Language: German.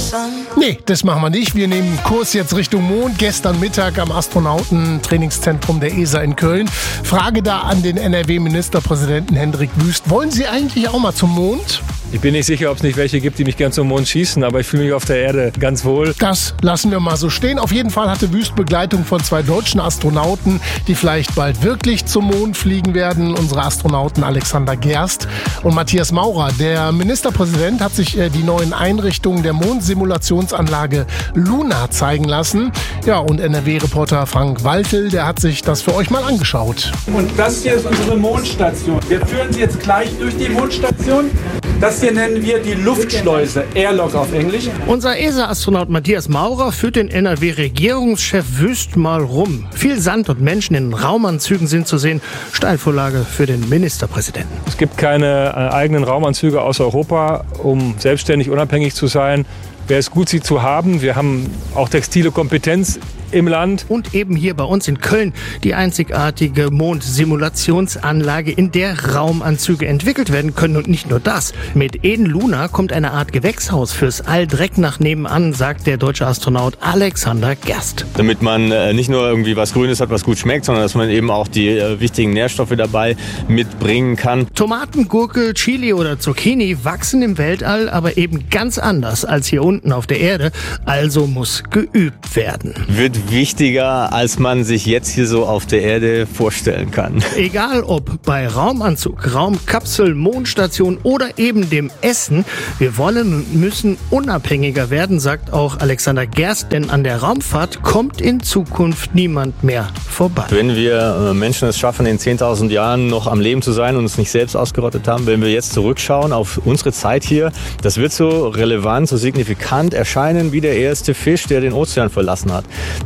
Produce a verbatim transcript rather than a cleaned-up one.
Nee, das machen wir nicht. Wir nehmen Kurs jetzt Richtung Mond. Gestern Mittag am Astronautentrainingszentrum der E S A in Köln. Frage da an den N R W-Ministerpräsidenten Hendrik Wüst. Wollen Sie eigentlich auch mal zum Mond? Ich bin nicht sicher, ob es nicht welche gibt, die mich gern zum Mond schießen, aber ich fühle mich auf der Erde ganz wohl. Das lassen wir mal so stehen. Auf jeden Fall hatte Wüst Begleitung von zwei deutschen Astronauten, die vielleicht bald wirklich zum Mond fliegen werden. Unsere Astronauten Alexander Gerst und Matthias Maurer. Der Ministerpräsident hat sich die neuen Einrichtungen der Mondsimulationsanlage Luna zeigen lassen. Ja, und N R W-Reporter Frank Waltel, der hat sich das für euch mal angeschaut. Und das hier ist unsere Mondstation. Wir führen Sie jetzt gleich durch die Mondstation. Das hier nennen wir die Luftschleuse, Airlock auf Englisch. Unser E S A-Astronaut Matthias Maurer führt den N R W-Regierungschef Wüst mal rum. Viel Sand und Menschen in Raumanzügen sind zu sehen. Steilvorlage für den Ministerpräsidenten. Es gibt keine äh, eigenen Raumanzüge aus Europa, um selbstständig unabhängig zu sein. Wäre es gut, sie zu haben. Wir haben auch textile Kompetenz im Land. Und eben hier bei uns in Köln die einzigartige Mondsimulationsanlage, in der Raumanzüge entwickelt werden können. Und nicht nur das. Mit Eden Luna kommt eine Art Gewächshaus fürs All direkt nach nebenan, sagt der deutsche Astronaut Alexander Gerst. Damit man äh, nicht nur irgendwie was Grünes hat, was gut schmeckt, sondern dass man eben auch die äh, wichtigen Nährstoffe dabei mitbringen kann. Tomaten, Gurke, Chili oder Zucchini wachsen im Weltall, aber eben ganz anders als hier unten auf der Erde. Also muss geübt werden. Wird wichtiger, als man sich jetzt hier so auf der Erde vorstellen kann. Egal ob bei Raumanzug, Raumkapsel, Mondstation oder eben dem Essen, wir wollen und müssen unabhängiger werden, sagt auch Alexander Gerst, denn an der Raumfahrt kommt in Zukunft niemand mehr vorbei. Wenn wir Menschen es schaffen, in zehntausend Jahren noch am Leben zu sein und uns nicht selbst ausgerottet haben, wenn wir jetzt zurückschauen auf unsere Zeit hier, das wird so relevant, so signifikant erscheinen wie der erste Fisch, der den Ozean verlassen hat.